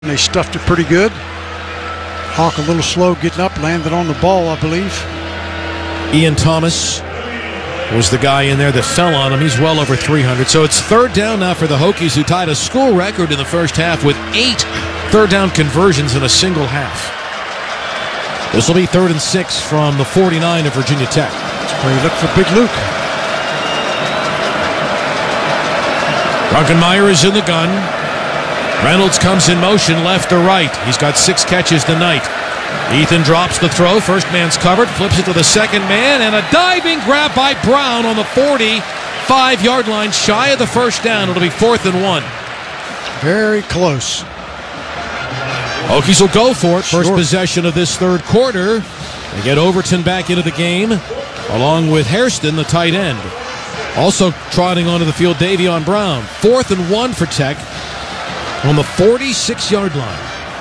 They stuffed it pretty good. Hawk a little slow getting up, landed on the ball, I believe. Ian Thomas was the guy in there that fell on him. He's well over 300. So it's third down now for the Hokies, who tied a school record in the first half with 8 third down conversions in a single half. This will be 3rd and 6 from the 49 of Virginia Tech. That's where you look for Big Luke. Runkenmeyer is in the gun. Reynolds comes in motion left to right. He's got 6 catches tonight. Ethan drops the throw. First man's covered. Flips it to the second man. And a diving grab by Brown on the 45-yard line. Shy of the first down. It'll be 4th and 1. Very close. Hokies will go for it. First Sure. possession of this third quarter. They get Overton back into the game, along with Hairston, the tight end. Also trotting onto the field, Davion Brown. 4th and 1 for Tech on the 46-yard line.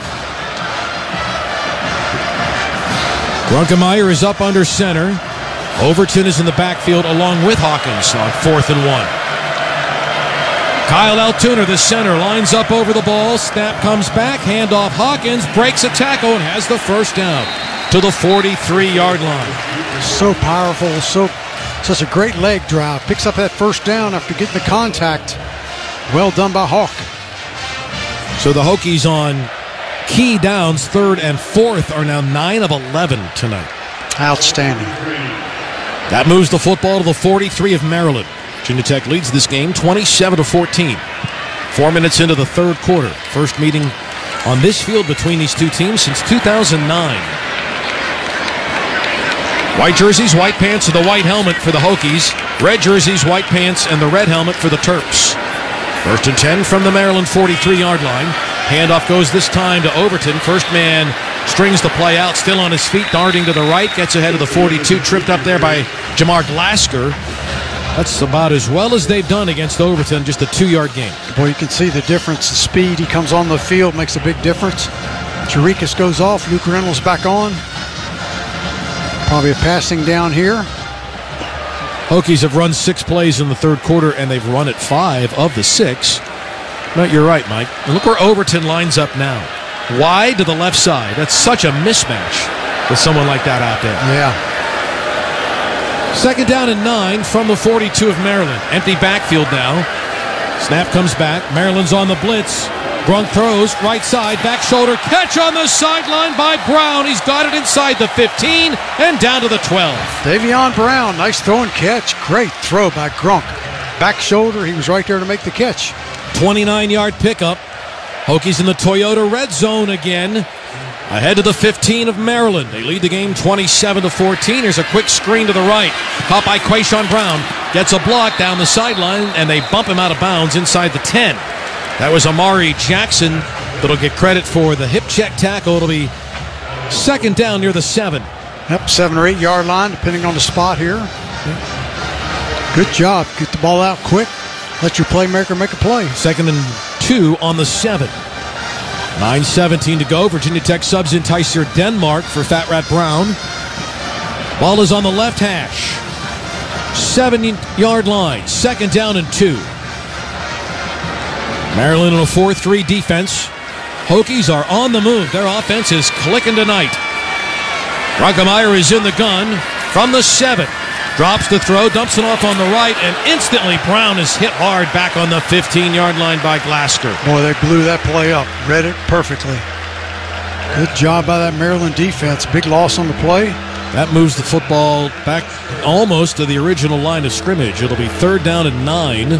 Runkenmeyer is up under center. Overton is in the backfield along with Hawkins on 4th and 1. Kyle Altuner, the center, lines up over the ball. Snap comes back. Handoff. Hawkins breaks a tackle and has the first down to the 43-yard line. So powerful, such a great leg drive. Picks up that first down after getting the contact. Well done by Hawk. So the Hokies on key downs, 3rd and 4th, are now 9 of 11 tonight. Outstanding. That moves the football to the 43 of Maryland. Virginia Tech leads this game 27-14. 4 minutes into the third quarter. First meeting on this field between these two teams since 2009. White jerseys, white pants, and the white helmet for the Hokies. Red jerseys, white pants, and the red helmet for the Terps. 1st and 10 from the Maryland 43-yard line. Handoff goes this time to Overton. First man strings the play out, still on his feet, darting to the right. Gets ahead of the 42, tripped up there by Jamar Glasker. That's about as well as they've done against Overton, just a 2-yard gain. Boy, you can see the difference, the speed. He comes on the field, makes a big difference. Chirikas goes off, Luke Reynolds back on. Probably a passing down here. Hokies have run 6 plays in the third quarter, and they've run it 5 of the 6. No, you're right, Mike. And look where Overton lines up now. Wide to the left side. That's such a mismatch with someone like that out there. Yeah. 2nd down and 9 from the 42 of Maryland. Empty backfield now. Snap comes back. Maryland's on the blitz. Brunk throws right side, back shoulder catch on the sideline by Brown. He's got it inside the 15 and down to the 12. Davion Brown, nice throw and catch. Great throw by Grunk. Back shoulder, he was right there to make the catch. 29-yard pickup. Hokies in the Toyota red zone again. Ahead to the 15 of Maryland. They lead the game 27-14. Here's a quick screen to the right. Caught by Quayshawn Brown. Gets a block down the sideline, and they bump him out of bounds inside the 10. That was Amari Jackson that'll get credit for the hip check tackle. It'll be 2nd down near the 7. Yep, 7 or 8 yard line, depending on the spot here. Good job. Get the ball out quick. Let your playmaker make a play. 2nd and 2 on the 7. 9:17 to go. Virginia Tech subs in Tyser Denmark for Fat Rat Brown. Ball is on the left hash. 7-yard line. 2nd down and 2. Maryland in a 4-3 defense. Hokies are on the move. Their offense is clicking tonight. Runkenmeyer is in the gun from the 7. Drops the throw, dumps it off on the right, and instantly Brown is hit hard back on the 15-yard line by Glasker. Boy, they blew that play up. Read it perfectly. Good job by that Maryland defense. Big loss on the play. That moves the football back almost to the original line of scrimmage. It'll be 3rd down and 9.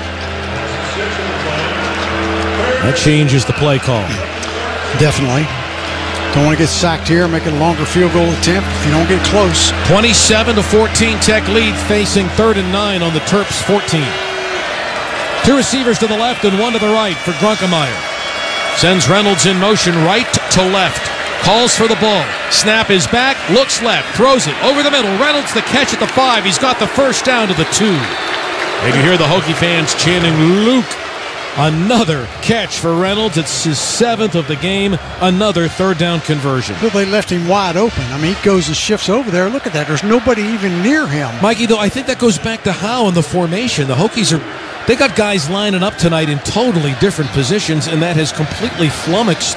That changes the play call. Definitely. Don't want to get sacked here, make it a longer field goal attempt if you don't get close. 27-14 Tech lead, facing 3rd and 9 on the Terps 14. 2 receivers to the left and 1 to the right for Runkenmeyer. Sends Reynolds in motion right to left. Calls for the ball. Snap is back, looks left, throws it over the middle. Reynolds the catch at the 5. He's got the first down to the 2. And you hear the Hokie fans chanting, Luke. Another catch for Reynolds. It's his 7th of the game. Another 3rd down conversion. Well, they left him wide open. I mean, he goes and shifts over there. Look at that. There's nobody even near him. Mikey, though, I think that goes back to Howe in the formation. The Hokies are They got guys lining up tonight in totally different positions, and that has completely flummoxed